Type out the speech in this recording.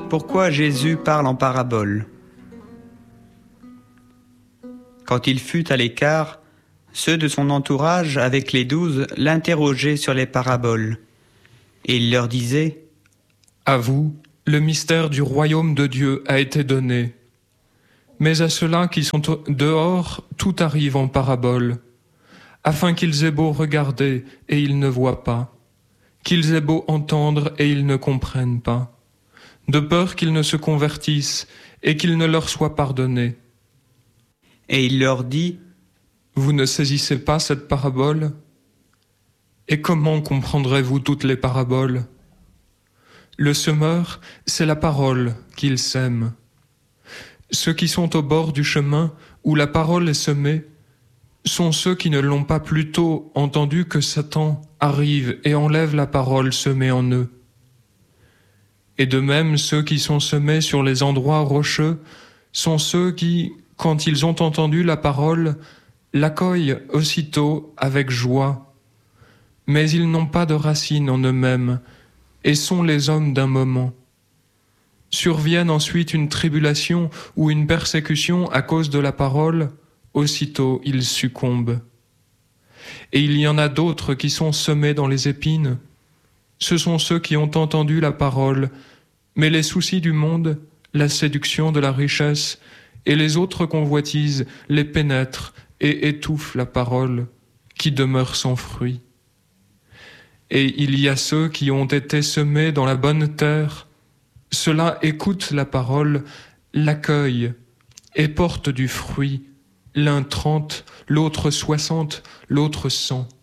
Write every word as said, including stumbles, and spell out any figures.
Pourquoi Jésus parle en parabole? Quand il fut à l'écart, ceux de son entourage, avec les douze, l'interrogeaient sur les paraboles. Et il leur disait: À vous, le mystère du royaume de Dieu a été donné. Mais à ceux-là qui sont dehors, tout arrive en parabole, afin qu'ils aient beau regarder et ils ne voient pas, qu'ils aient beau entendre et ils ne comprennent pas, de peur qu'ils ne se convertissent et qu'il ne leur soit pardonné. Et il leur dit: Vous ne saisissez pas cette parabole? Et comment comprendrez-vous toutes les paraboles? Le semeur, c'est la parole qu'il sème. Ceux qui sont au bord du chemin où la parole est semée sont ceux qui ne l'ont pas plus tôt entendu que Satan arrive et enlève la parole semée en eux. Et de même, ceux qui sont semés sur les endroits rocheux sont ceux qui, quand ils ont entendu la parole, l'accueillent aussitôt avec joie. Mais ils n'ont pas de racines en eux-mêmes et sont les hommes d'un moment. Surviennent ensuite une tribulation ou une persécution à cause de la parole, aussitôt ils succombent. Et il y en a d'autres qui sont semés dans les épines. Ce sont ceux qui ont entendu la parole, mais les soucis du monde, la séduction de la richesse et les autres convoitises les pénètrent et étouffent la parole, qui demeure sans fruit. Et il y a ceux qui ont été semés dans la bonne terre. Ceux-là écoutent la parole, l'accueillent et portent du fruit, l'un trente, l'autre soixante, l'autre cent.